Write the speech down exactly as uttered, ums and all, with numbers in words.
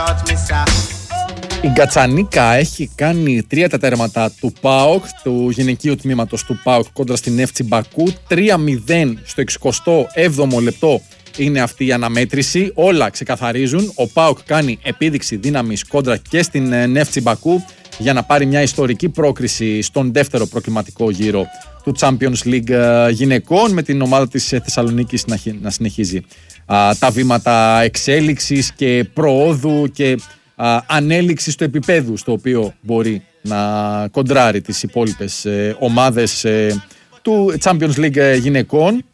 Η Γκατσανίκα έχει κάνει τρία τα τέρματα του ΠΑΟΚ, του γυναικείου τμήματος του ΠΑΟΚ κόντρα στην Νέφτσι Μπακού. τρία μηδέν στο εξηκοστό έβδομο λεπτό είναι αυτή η αναμέτρηση. Όλα ξεκαθαρίζουν. Ο ΠΑΟΚ κάνει επίδειξη δύναμης κόντρα και στην Νέφτσι Μπακού για να πάρει μια ιστορική πρόκριση στον δεύτερο προκριματικό γύρο του Champions League γυναικών, με την ομάδα της Θεσσαλονίκης να συνεχίζει α, τα βήματα εξέλιξης και προόδου και α, ανέλυξης του επίπεδου στο οποίο μπορεί να κοντράρει τις υπόλοιπες ε, ομάδες ε, του Champions League γυναικών.